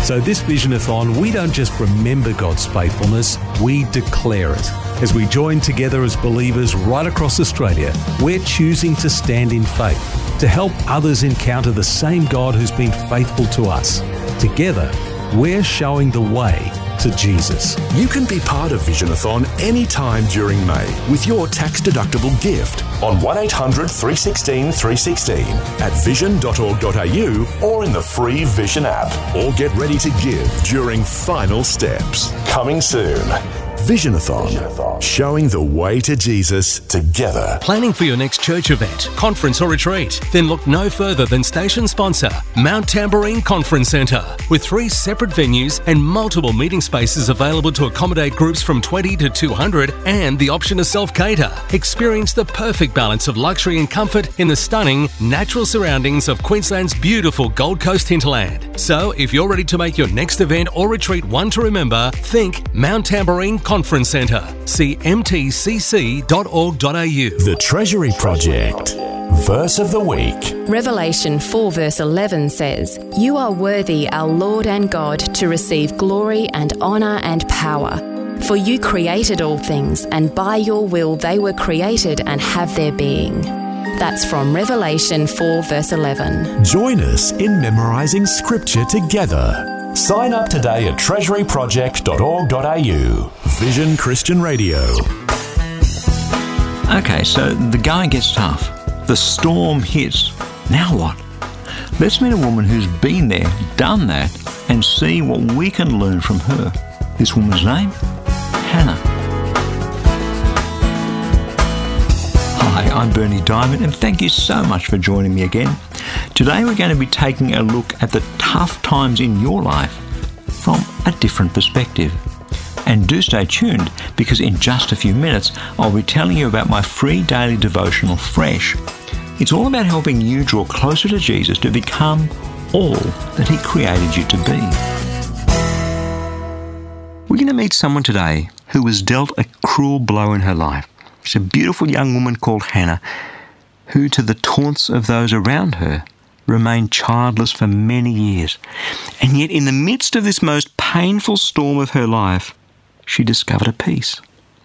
So this Visionathon, we don't just remember God's faithfulness, we declare it. As we join together as believers right across Australia, we're choosing to stand in faith, to help others encounter the same God who's been faithful to us. Together, we're showing the way to Jesus. You can be part of Visionathon anytime during May with your tax-deductible gift on 1800 316 316 at vision.org.au or in the free Vision app. Or get ready to give during final steps. Coming soon. Visionathon, showing the way to Jesus together. Planning for your next church event, conference or retreat? Then look no further than station sponsor, Mount Tamborine Conference Centre. With 3 separate venues and multiple meeting spaces available to accommodate groups from 20 to 200 and the option to self-cater. Experience the perfect balance of luxury and comfort in the stunning, natural surroundings of Queensland's beautiful Gold Coast hinterland. So, if you're ready to make your next event or retreat one to remember, think Mount Tamborine Conference Centre. See mtcc.org.au. The Treasury Project. Verse of the Week. Revelation 4 verse 11 says, "You are worthy, our Lord and God, to receive glory and honour and power. For you created all things, and by your will they were created and have their being." That's from Revelation 4 verse 11. Join us in memorising Scripture together. Sign up today at treasuryproject.org.au. Vision Christian Radio. Okay, so the going gets tough. The storm hits. Now what? Let's meet a woman who's been there, done that, and see what we can learn from her. This woman's name? Hannah. Hi, I'm Bernie Diamond, and thank you so much for joining me again. Today we're going to be taking a look at the tough times in your life from a different perspective. And do stay tuned, because in just a few minutes I'll be telling you about my free daily devotional, Fresh. It's all about helping you draw closer to Jesus to become all that He created you to be. We're going to meet someone today who was dealt a cruel blow in her life. She's a beautiful young woman called Hannah, who, to the taunts of those around her, remained childless for many years. And yet, in the midst of this most painful storm of her life, she discovered a peace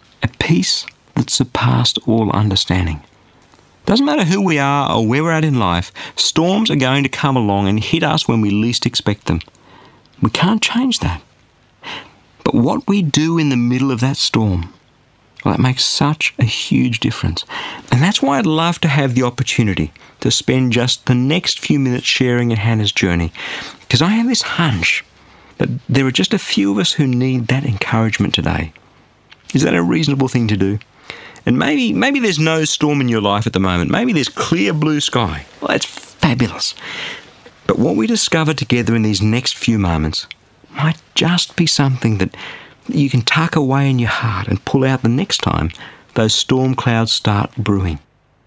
that surpassed all understanding. Doesn't matter who we are or where we're at in life, storms are going to come along and hit us when we least expect them. We can't change that. But what we do in the middle of that storm, well, that makes such a huge difference. And that's why I'd love to have the opportunity to spend just the next few minutes sharing in Hannah's journey, because I have this hunch that there are just a few of us who need that encouragement today. Is that a reasonable thing to do? And maybe there's no storm in your life at the moment. Maybe there's clear blue sky. Well, that's fabulous. But what we discover together in these next few moments might just be something that you can tuck away in your heart and pull out the next time those storm clouds start brewing.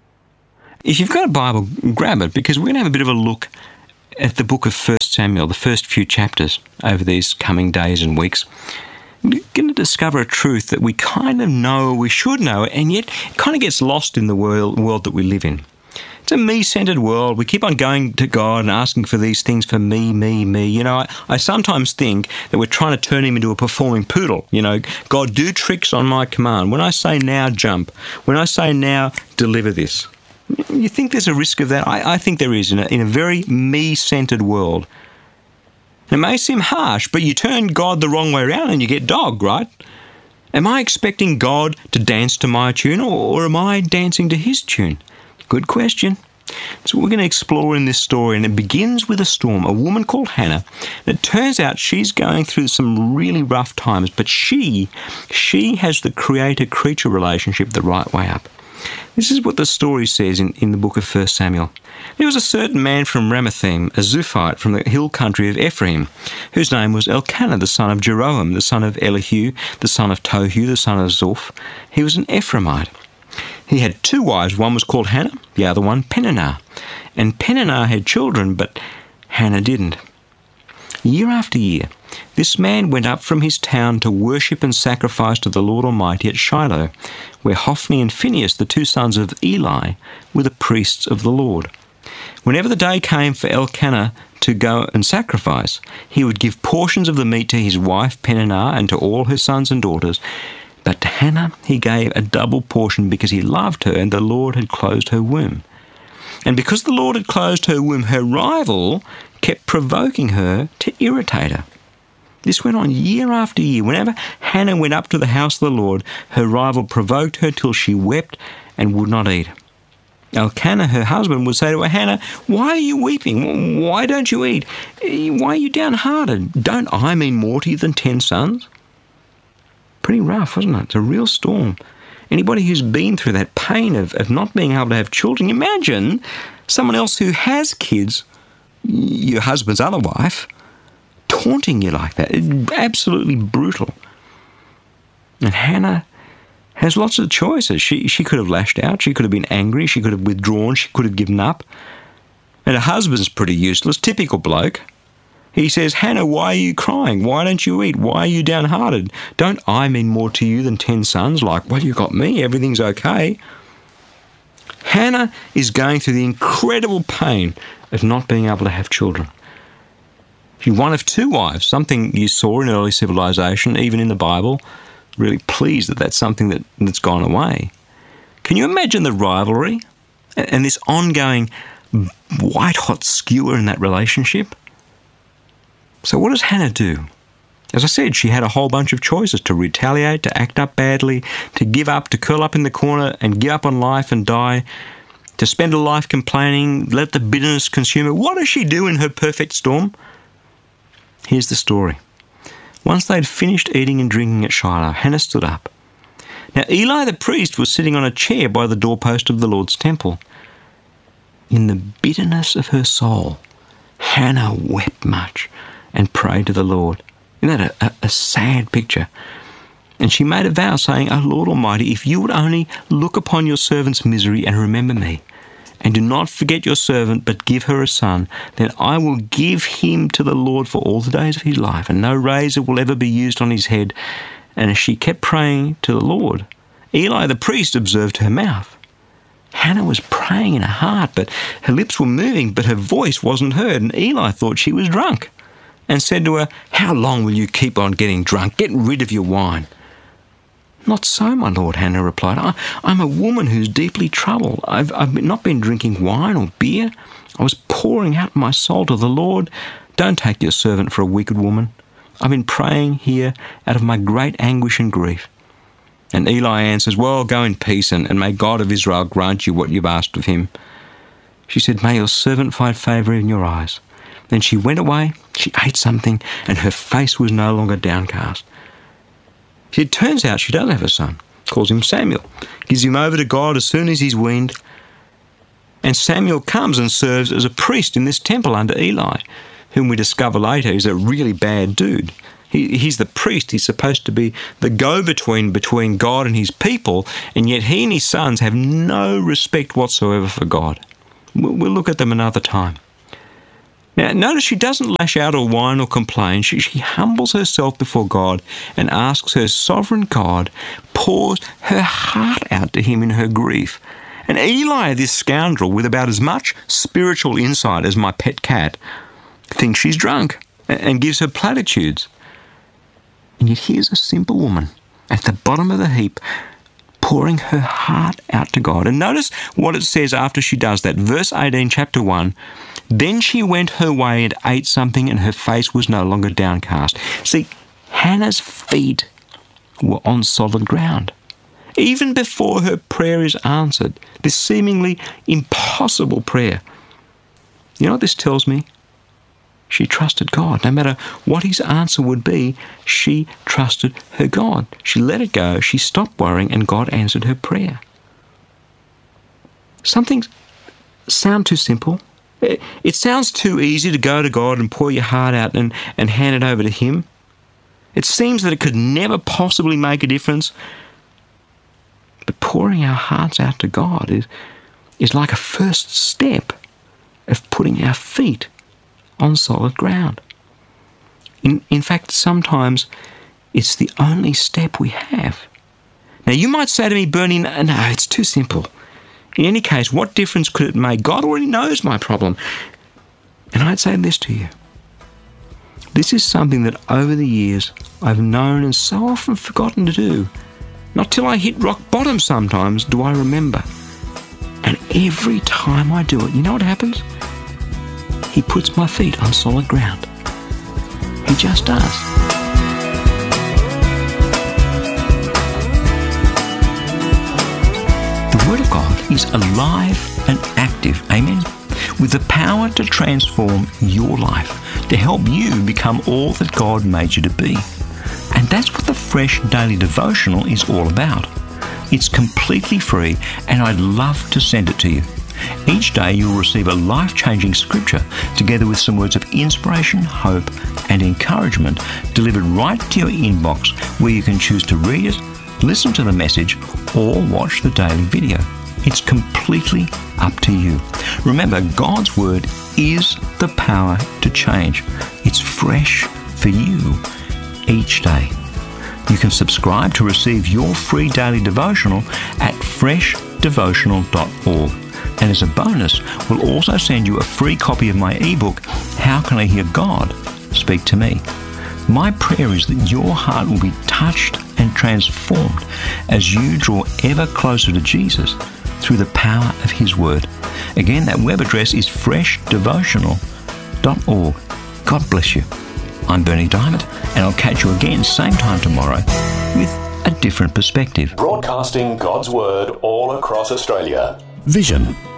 If you've got a Bible, grab it, because we're going to have a bit of a look at the book of 1 Samuel, the first few chapters over these coming days and weeks. We're going to discover a truth that we kind of know, we should know, and yet it kind of gets lost in the world that we live in. It's a me-centered world. We keep on going to God and asking for these things for me. You know, I sometimes think that we're trying to turn Him into a performing poodle. You know, God, do tricks on my command. When I say now, jump. When I say now, deliver this. You think there's a risk of that? I think there is in a very me-centered world. It may seem harsh, but you turn God the wrong way around and you get dog, right? Am I expecting God to dance to my tune, or am I dancing to His tune? Good question. So we're going to explore in this story, and it begins with a storm, a woman called Hannah. And it turns out she's going through some really rough times, but she has the creator-creature relationship the right way up. This is what the story says in the book of 1 Samuel. There was a certain man from Ramathaim, a Zuphite from the hill country of Ephraim, whose name was Elkanah, the son of Jeroham, the son of Elihu, the son of Tohu, the son of Zoph. He was an Ephraimite. He had 2 wives. One was called Hannah, the other one Peninnah. And Peninnah had children, but Hannah didn't. Year after year, this man went up from his town to worship and sacrifice to the Lord Almighty at Shiloh, where Hophni and Phinehas, the 2 sons of Eli, were the priests of the Lord. Whenever the day came for Elkanah to go and sacrifice, he would give portions of the meat to his wife Peninnah and to all her sons and daughters. But to Hannah he gave a double portion because he loved her and the Lord had closed her womb. And because the Lord had closed her womb, her rival kept provoking her to irritate her. This went on year after year. Whenever Hannah went up to the house of the Lord, her rival provoked her till she wept and would not eat. Elkanah, her husband, would say to her, Hannah, why are you weeping? Why don't you eat? Why are you downhearted? Don't I mean more to you than 10 sons? Pretty rough, wasn't it? It's a real storm. Anybody who's been through that pain of not being able to have children, imagine someone else who has kids, your husband's other wife, taunting you like that. It's absolutely brutal. And Hannah has lots of choices. She could have lashed out. She could have been angry. She could have withdrawn. She could have given up. And her husband's pretty useless, typical bloke. He says, Hannah, why are you crying? Why don't you eat? Why are you downhearted? Don't I mean more to you than 10 sons? Like, well, you got me. Everything's okay. Hannah is going through the incredible pain of not being able to have children. She's one of 2 wives, something you saw in early civilization, even in the Bible. Really pleased that that's something that's gone away. Can you imagine the rivalry and this ongoing white-hot skewer in that relationship? So what does Hannah do? As I said, she had a whole bunch of choices: to retaliate, to act up badly, to give up, to curl up in the corner and give up on life and die, to spend her life complaining, let the bitterness consume her. What does she do in her perfect storm? Here's the story. Once they'd finished eating and drinking at Shiloh, Hannah stood up. Now Eli the priest was sitting on a chair by the doorpost of the Lord's temple. In the bitterness of her soul, Hannah wept much and prayed to the Lord. Isn't that a sad picture? And she made a vow, saying, O Lord Almighty, if you would only look upon your servant's misery and remember me, and do not forget your servant, but give her a son, then I will give him to the Lord for all the days of his life, and no razor will ever be used on his head. And as she kept praying to the Lord, Eli the priest observed her mouth. Hannah was praying in her heart, but her lips were moving, but her voice wasn't heard, and Eli thought she was drunk, and said to her, How long will you keep on getting drunk? Get rid of your wine. Not so, my lord, Hannah replied. I'm a woman who's deeply troubled. I've not been drinking wine or beer. I was pouring out my soul to the Lord. Don't take your servant for a wicked woman. I've been praying here out of my great anguish and grief. And Eli answers, Well, go in peace, and may God of Israel grant you what you've asked of him. She said, May your servant find favour in your eyes. Then she went away, she ate something, and her face was no longer downcast. It turns out she doesn't have a son. Calls him Samuel. Gives him over to God as soon as he's weaned. And Samuel comes and serves as a priest in this temple under Eli, whom we discover later is a really bad dude. He's the priest. He's supposed to be the go-between between God and his people, and yet he and his sons have no respect whatsoever for God. We'll look at them another time. Now, notice she doesn't lash out or whine or complain. She humbles herself before God and asks her sovereign God, pours her heart out to him in her grief. And Eli, this scoundrel with about as much spiritual insight as my pet cat, thinks she's drunk and gives her platitudes. And yet here's a simple woman at the bottom of the heap pouring her heart out to God. And notice what it says after she does that. Verse 18, chapter 1, Then she went her way and ate something, and her face was no longer downcast. See, Hannah's feet were on solid ground. Even before her prayer is answered, this seemingly impossible prayer. You know what this tells me? She trusted God. No matter what his answer would be, she trusted her God. She let it go, she stopped worrying, and God answered her prayer. Some things sound too simple. It sounds too easy to go to God and pour your heart out and hand it over to him. It seems that it could never possibly make a difference. But pouring our hearts out to God is like a first step of putting our feet on solid ground. In fact, sometimes it's the only step we have. Now, you might say to me, Bernie, no, it's too simple. In any case, what difference could it make? God already knows my problem. And I'd say this to you. This is something that over the years I've known and so often forgotten to do. Not till I hit rock bottom sometimes do I remember. And every time I do it, you know what happens? He puts my feet on solid ground. He just does. The Word of God is alive and active, amen, with the power to transform your life, to help you become all that God made you to be. And that's what the Fresh Daily Devotional is all about. It's completely free, and I'd love to send it to you. Each day you'll receive a life-changing scripture together with some words of inspiration, hope, and encouragement delivered right to your inbox, where you can choose to read it, listen to the message, or watch the daily video. It's completely up to you. Remember, God's Word is the power to change. It's fresh for you each day. You can subscribe to receive your free daily devotional at freshdevotional.org. And as a bonus, we'll also send you a free copy of my ebook, How Can I Hear God Speak to Me? My prayer is that your heart will be touched and transformed as you draw ever closer to Jesus through the power of His Word. Again, that web address is freshdevotional.org. God bless you. I'm Bernie Diamond, and I'll catch you again same time tomorrow with a different perspective. Broadcasting God's Word all across Australia. Vision